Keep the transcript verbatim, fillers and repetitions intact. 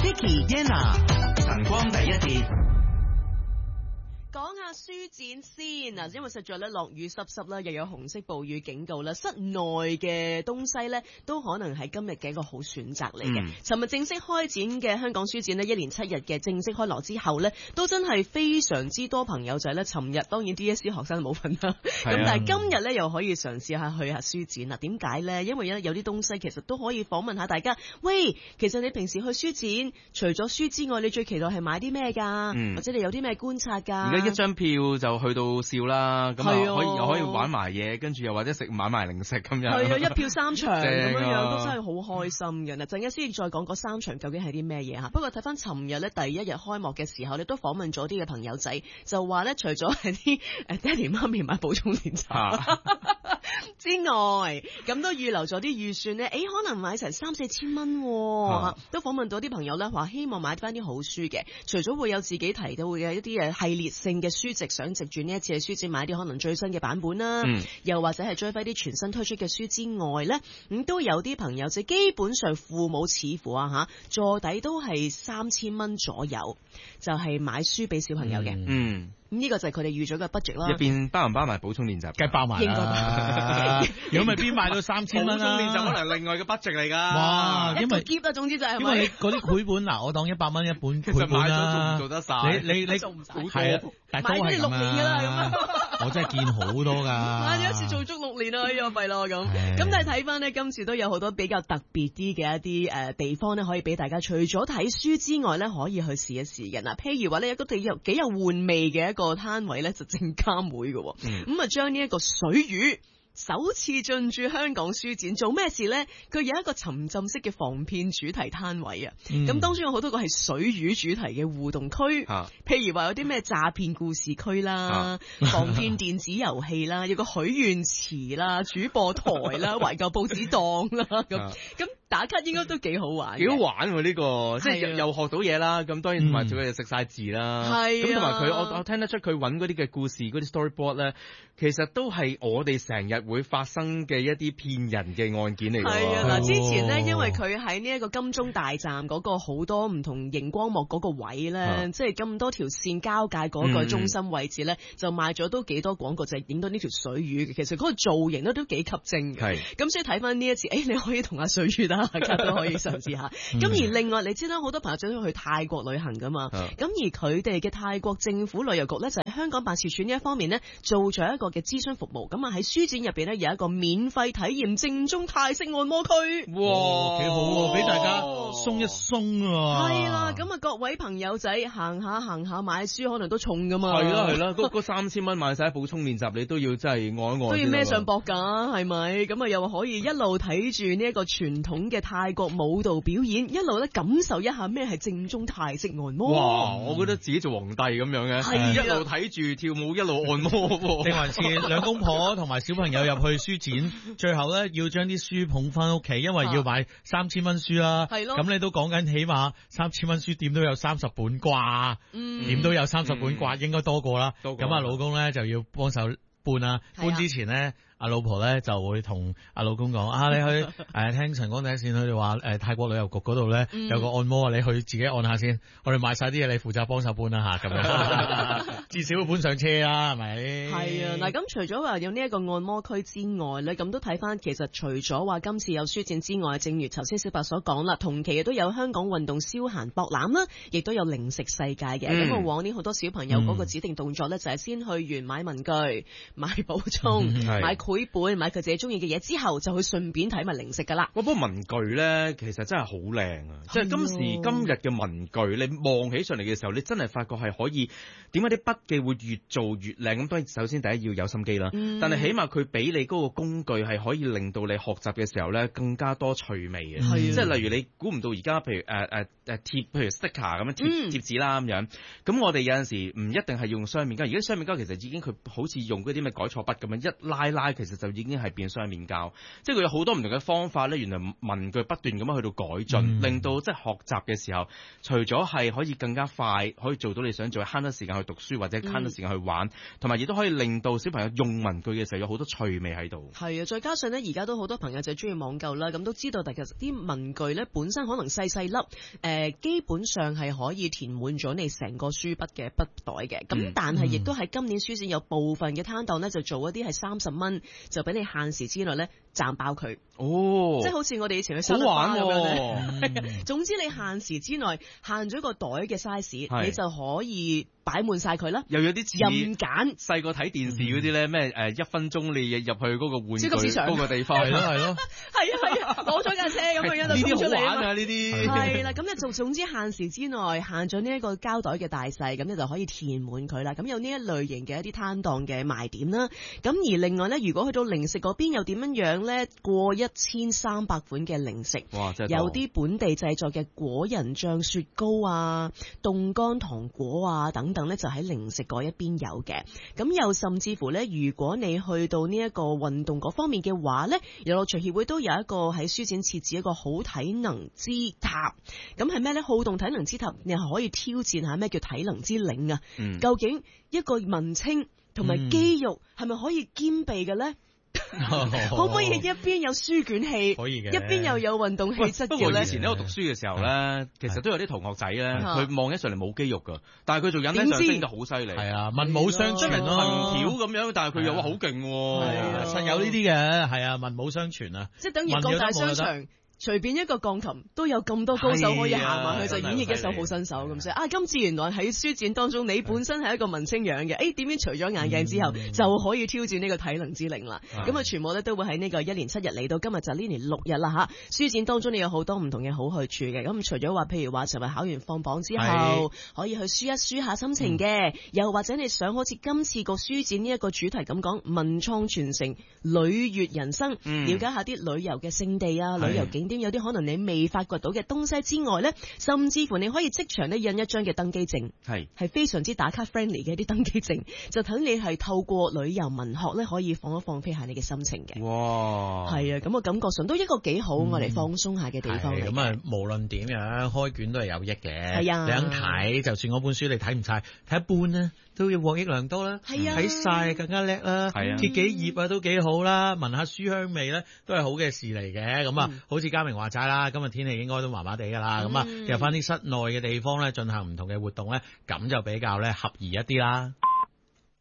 Vicky Yana 晨光第一節。 講下書展先嗱，因為實在咧落雨濕濕啦，又有紅色暴雨警告啦，室內嘅東西咧都可能係今日嘅一個好選擇嚟嘅。尋日、嗯、正式開展嘅香港書展呢，一連七日嘅正式開鑼之後呢，都真係非常之多朋友仔咧。尋日當然 D S C 學生冇份啦，咁、啊、但係今日咧又可以嘗試下去下書展啦。點解呢？因為有有啲東西其實都可以訪問下大家。喂，其實你平時去書展，除咗書之外，你最期待係買啲咩㗎？嗯、或者你有啲咩觀察㗎？ 一張票就去到笑啦，咁啊可以又可以玩埋嘢，跟住又或者食買埋零食咁樣。係啊， 一票三場咁樣樣都真係好開心嘅。嗱，陣間先再講嗰三場究竟係啲咩嘢嚇。不過睇翻尋日咧第一日開幕嘅時候咧，都訪問咗啲嘅朋友仔，就話咧除咗係啲誒爹哋媽咪買補充練習、啊、之外，咁都預留咗啲預算咧。誒，可能買成三四千蚊喎、啊、都訪問到啲朋友咧，話希望買翻啲好書嘅。除咗會有自己提到嘅一啲誒系列性嘅書籍，想藉住呢一次嘅書展買啲可能最新嘅版本啦，嗯、又或者係追翻啲全新推出嘅書之外咧，咁、嗯、都有啲朋友就基本上父母似乎啊吓坐底都係三千蚊左右，就係、是、買書俾小朋友嘅。嗯。嗯咁呢個就係佢哋預咗嘅 budget 啦。 入邊包唔包埋補充練習？ 梗係包埋啦。如果咪邊買到三千蚊啦？補充練習可能另外嘅 budget 嚟㗎。 哇！因為 keep 啊，總之就係因為你嗰啲繪本嗱，我當一百蚊一本繪本啦。 做唔做得晒？ 你你你做唔晒？ 係啊，但係都係六年㗎啦咁我真係見好多㗎。 買咗一次做足六年啦，哎呀弊咯咁。咁但係睇翻呢，今次都有好多比較特別啲嘅一啲誒地方咧，可以俾大家除咗睇書之外咧，可以去試一試嘅嗱。譬如話呢，有個幾有幾有玩味嘅一個攤位咧。就證監會嘅，咁啊將呢一個水魚首次進駐香港書展，做咩事咧？佢有一個沉浸式嘅防騙主題攤位啊，咁、嗯、當中有好多個係水魚主題嘅互動區，啊、譬如話有啲咩詐騙故事區啦、啊、防騙電子遊戲啦，有個許願池啦、主播台啦、懷舊報紙檔啦，咁咁、啊。打卡應該都幾好玩， 幾好玩喎呢、呢個，即係又，又學到嘢啦。咁當然同埋佢又食晒字啦。係咁同埋佢，我我聽得出佢揾嗰啲嘅故事嗰啲 storyboard 咧，其實都係我哋成日會發生嘅一啲騙人嘅案件嚟㗎。係啊，嗱，之前咧，因為佢喺呢一個金鐘大站嗰個好多唔同熒光幕嗰個位咧，啊、即係咁多條線交界嗰個中心位置咧，嗯、就賣咗都幾多廣告，就係影到呢條水魚嘅。其實嗰個造型咧都幾吸睛嘅。係咁，所以睇翻呢一次，誒、欸，你可以同阿水魚大家都可以嘗試下。咁而另外，你知啦，好多朋友仔都去泰國旅行噶嘛。咁、啊、而佢哋嘅泰國政府旅遊局咧，就喺香港辦事處呢一方面咧，做咗一個嘅諮詢服務。咁啊喺書展入邊咧，有一個免費體驗正宗泰式按摩區。 哇，幾好喎！俾大家鬆一鬆啊！ 係啦，咁啊各位朋友仔行下行下買書，可能都重噶嘛。 係啦係啦，嗰嗰三千蚊買晒補充練習，你都要真係按一按。 都要孭上膊㗎，係咪？咁啊又可以一路睇住呢一個傳統嘅泰國舞蹈表演，一路咧感受一下咩係正宗泰式按摩。 哇！我覺得自己做皇帝咁樣嘅，係一路睇住跳舞，一路按摩。 定還是兩公婆同埋小朋友入去書展，最後咧要將啲書捧翻屋企，因為要買三千蚊書啦。係咯。咁你都講緊起碼三千蚊書點都有三十本啩，嗯，點都有三十本啩，應該多過啦。咁啊，老公咧就要幫手搬啦。搬之前咧。阿老婆咧就會同阿老公講啊，你去誒、呃、聽晨光第一線，佢哋話誒泰國旅遊局嗰度咧有個按摩啊，你去自己按下先，我哋買晒啲嘢，你負責幫手搬啦吓，咁樣至少會搬上車啦，係咪？係啊，嗱，咁除咗話有呢一個按摩區之外咧，咁都睇翻其實除咗話今次有書展之外，正如頭先小白所講啦，同期亦都有香港運動消閒博覽啦，亦都有零食世界嘅。咁啊、嗯，往年好多小朋友嗰個指定動作咧，就係先去完買文具、買補充、嗯、買繪本，買佢自己中意嘅嘢之後，就去順便睇埋零食噶啦。 嗰本文具咧，其實真係好靚啊！即係今時今日嘅文具，你望起上嚟嘅時候，你真係發覺係可以點解啲筆記會越做越靚？咁當然首先第一要有心機啦，嗯、但係起碼佢俾你嗰個工具係可以令到你學習嘅時候咧更加多趣味嘅。嗯、即係例如你估唔到而家譬如誒誒誒貼，譬如 sticker 咁樣貼貼紙啦咁樣。咁我哋有陣時唔一定係用雙面膠，而家雙面膠其實已經佢好似用嗰啲咩改錯筆咁樣一拉拉佢其實就已經係變相面教，即係佢有好多唔同嘅方法咧。原來文具不斷咁樣去到改進，嗯、令到即係學習嘅時候，除咗係可以更加快，可以做到你想做，慳得時間去讀書或者慳得時間去玩，同埋亦都可以令到小朋友用文具嘅時候有好多趣味喺度。係啊，再加上咧，而家都好多朋友就中意網購啦，咁都知道，其實啲文具咧本身可能細細粒，誒、呃、基本上係可以填滿咗你成個書筆嘅筆袋嘅。咁、嗯、但係亦都喺今年書展有部分嘅攤檔咧，就做一啲係三十蚊，就俾你限時之內咧賺爆佢。哦，即係好似我哋以前去收得花咁樣咧。嗯、總之你限時之內限咗個袋嘅 size，你就可以擺滿晒佢啦。 又有啲似任揀， 細個睇電視嗰啲咧，咩誒一分鐘你入去嗰個玩具超級市場嗰個地方，係咯係咯， 係啊係啊，攞咗架車咁樣一路衝出嚟啊！ 呢啲係啦，咁咧就總之限時之內限咗呢一個膠袋嘅大細，咁你就可以填滿佢啦。咁有呢一類型嘅一啲攤檔嘅賣點啦。咁而另外咧，如果去到零食嗰邊又點樣樣咧？過一千三百款嘅零食， 哇！真係有啲本地製作嘅果仁醬雪糕啊、凍乾糖果啊等等咧，就喺零食嗰一邊有嘅。咁又甚至乎咧，如果你去到呢一個運動嗰方面嘅話咧，遊樂場協會都有一個喺書展設置一個好體能之塔。咁係咩咧？好動體能之塔，你係可以挑戰下咩叫體能之嶺啊？嗯、究竟一個文青同埋肌肉係咪可以兼備嘅咧？可唔可以一邊有書卷氣，可以嘅，一邊又有運動氣質嘅咧？ 不過以前喺我讀書嘅時候咧，其實都有啲同學仔咧，佢望起上嚟冇肌肉噶，但係佢做引體上升就好犀利。係啊，文武雙全咯，藤條咁樣，但係佢又話好勁。係啊，實有呢啲嘅，係啊，文武雙全啊， 即係等於各大商場。隨便一個鋼琴都有咁多高手可以行埋去，就演繹一首好新手咁所以啊，今次原來喺書展當中，你本身係一個文青樣嘅，誒點樣除咗眼鏡之後、嗯、就可以挑戰呢個體能之嶺啦。咁啊，全部咧都會喺呢個一連七日嚟到今日就呢年六日啦吓。書展當中你有好多唔同嘅好去處嘅，咁除咗話譬如話尋日考完放榜之後可以去舒一舒下心情嘅，嗯、又或者你想好似今次個書展呢一個主題咁講文創傳承、旅粵人生，嗯、了解下啲旅遊嘅勝地啊、旅遊景。有啲可能你未發掘到嘅東西之外咧，甚至乎你可以即場咧印一張嘅登機證，係係非常之打卡 friendly 嘅一啲登機證，就等你係透過旅遊文學咧，可以放一放飛下你嘅心情嘅。哇，係啊，咁我感覺上都一個幾好，嗯、我哋放鬆下嘅地方嚟。咁啊，無論點樣開卷都係有益嘅。係啊，你肯睇，就算嗰本書你睇唔晒，睇一半咧，都要獲益良多啦。係啊，睇晒更加叻啦。係啊，揭幾頁啊都幾好啦，聞下書香味咧都係好嘅事嚟嘅。咁啊，嗯、好似嘉明話齋啦，今日天氣應該都麻麻地噶啦。咁啊、嗯，入翻啲室內嘅地方咧，進行唔同嘅活動咧，咁就比較咧合宜一啲啦。